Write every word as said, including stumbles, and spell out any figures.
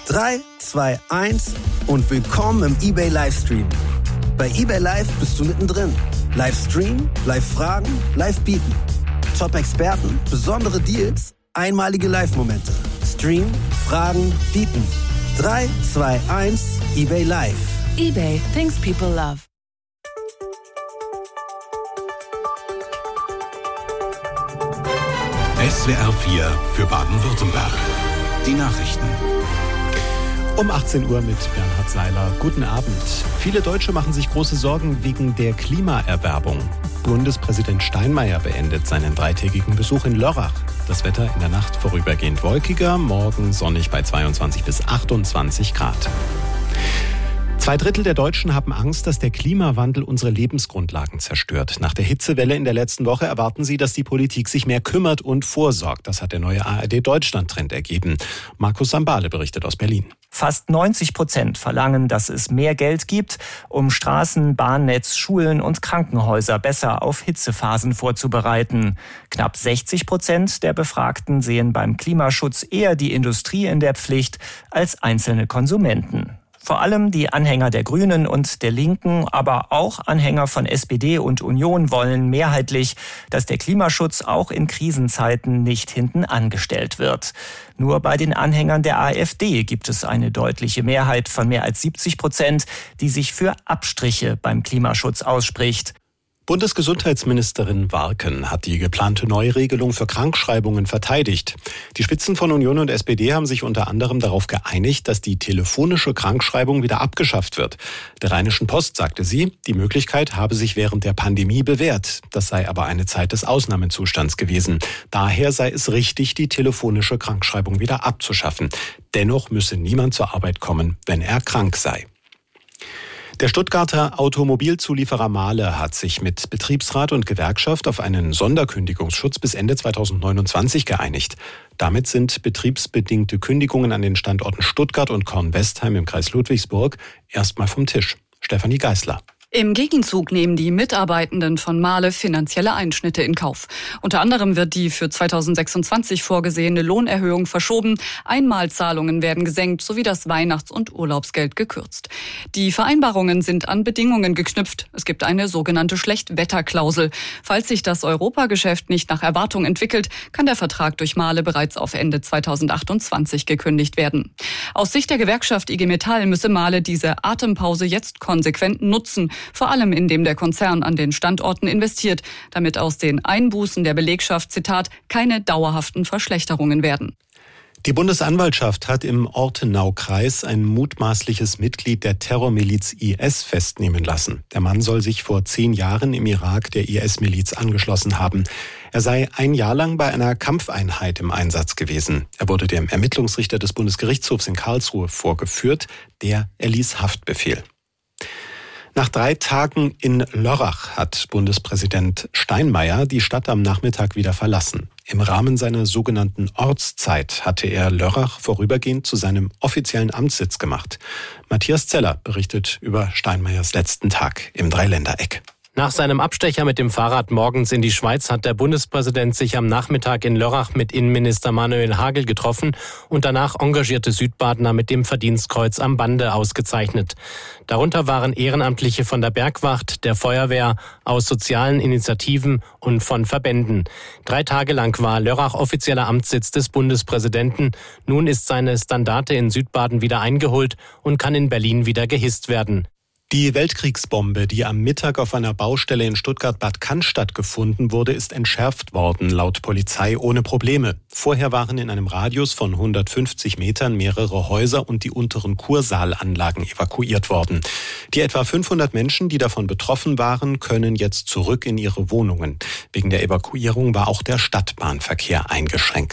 drei, zwei, eins und willkommen im eBay Livestream. Bei eBay Live bist du mittendrin. Livestream, Live-Fragen, Live-Bieten. Top-Experten, besondere Deals, einmalige Live-Momente. Stream, Fragen, Bieten. drei, zwei, eins, eBay Live. eBay, things people love. S W R vier für Baden-Württemberg. Die Nachrichten. Um achtzehn Uhr mit Bernhard Seiler. Guten Abend. Viele Deutsche machen sich große Sorgen wegen der Klimaerwärmung. Bundespräsident Steinmeier beendet seinen dreitägigen Besuch in Lörrach. Das Wetter in der Nacht vorübergehend wolkiger, morgen sonnig bei zweiundzwanzig bis achtundzwanzig Grad. Zwei Drittel der Deutschen haben Angst, dass der Klimawandel unsere Lebensgrundlagen zerstört. Nach der Hitzewelle in der letzten Woche erwarten sie, dass die Politik sich mehr kümmert und vorsorgt. Das hat der neue A R D-Deutschland-Trend ergeben. Markus Sambale berichtet aus Berlin. Fast neunzig Prozent verlangen, dass es mehr Geld gibt, um Straßen, Bahnnetz, Schulen und Krankenhäuser besser auf Hitzephasen vorzubereiten. Knapp sechzig Prozent der Befragten sehen beim Klimaschutz eher die Industrie in der Pflicht als einzelne Konsumenten. Vor allem die Anhänger der Grünen und der Linken, aber auch Anhänger von S P D und Union wollen mehrheitlich, dass der Klimaschutz auch in Krisenzeiten nicht hinten angestellt wird. Nur bei den Anhängern der AfD gibt es eine deutliche Mehrheit von mehr als siebzig Prozent, die sich für Abstriche beim Klimaschutz ausspricht. Bundesgesundheitsministerin Warken hat die geplante Neuregelung für Krankschreibungen verteidigt. Die Spitzen von Union und S P D haben sich unter anderem darauf geeinigt, dass die telefonische Krankschreibung wieder abgeschafft wird. Der Rheinischen Post sagte sie, die Möglichkeit habe sich während der Pandemie bewährt. Das sei aber eine Zeit des Ausnahmezustands gewesen. Daher sei es richtig, die telefonische Krankschreibung wieder abzuschaffen. Dennoch müsse niemand zur Arbeit kommen, wenn er krank sei. Der Stuttgarter Automobilzulieferer Mahle hat sich mit Betriebsrat und Gewerkschaft auf einen Sonderkündigungsschutz bis Ende zweitausendneunundzwanzig geeinigt. Damit sind betriebsbedingte Kündigungen an den Standorten Stuttgart und Kornwestheim im Kreis Ludwigsburg erstmal vom Tisch. Stefanie Geißler. Im Gegenzug nehmen die Mitarbeitenden von Mahle finanzielle Einschnitte in Kauf. Unter anderem wird die für zweitausendsechsundzwanzig vorgesehene Lohnerhöhung verschoben, Einmalzahlungen werden gesenkt sowie das Weihnachts- und Urlaubsgeld gekürzt. Die Vereinbarungen sind an Bedingungen geknüpft. Es gibt eine sogenannte Schlechtwetterklausel. Falls sich das Europageschäft nicht nach Erwartung entwickelt, kann der Vertrag durch Mahle bereits auf Ende zweitausendachtundzwanzig gekündigt werden. Aus Sicht der Gewerkschaft I G Metall müsse Mahle diese Atempause jetzt konsequent nutzen, vor allem indem der Konzern an den Standorten investiert, damit aus den Einbußen der Belegschaft, Zitat, keine dauerhaften Verschlechterungen werden. Die Bundesanwaltschaft hat im Ortenau-Kreis ein mutmaßliches Mitglied der Terrormiliz I S festnehmen lassen. Der Mann soll sich vor zehn Jahren im Irak der I S-Miliz angeschlossen haben. Er sei ein Jahr lang bei einer Kampfeinheit im Einsatz gewesen. Er wurde dem Ermittlungsrichter des Bundesgerichtshofs in Karlsruhe vorgeführt. Der erließ Haftbefehl. Nach drei Tagen in Lörrach hat Bundespräsident Steinmeier die Stadt am Nachmittag wieder verlassen. Im Rahmen seiner sogenannten Ortszeit hatte er Lörrach vorübergehend zu seinem offiziellen Amtssitz gemacht. Matthias Zeller berichtet über Steinmeiers letzten Tag im Dreiländereck. Nach seinem Abstecher mit dem Fahrrad morgens in die Schweiz hat der Bundespräsident sich am Nachmittag in Lörrach mit Innenminister Manuel Hagel getroffen und danach engagierte Südbadener mit dem Verdienstkreuz am Bande ausgezeichnet. Darunter waren Ehrenamtliche von der Bergwacht, der Feuerwehr, aus sozialen Initiativen und von Verbänden. Drei Tage lang war Lörrach offizieller Amtssitz des Bundespräsidenten. Nun ist seine Standarte in Südbaden wieder eingeholt und kann in Berlin wieder gehisst werden. Die Weltkriegsbombe, die am Mittag auf einer Baustelle in Stuttgart-Bad Cannstatt gefunden wurde, ist entschärft worden, laut Polizei ohne Probleme. Vorher waren in einem Radius von hundertfünfzig Metern mehrere Häuser und die unteren Kursaalanlagen evakuiert worden. Die etwa fünfhundert Menschen, die davon betroffen waren, können jetzt zurück in ihre Wohnungen. Wegen der Evakuierung war auch der Stadtbahnverkehr eingeschränkt.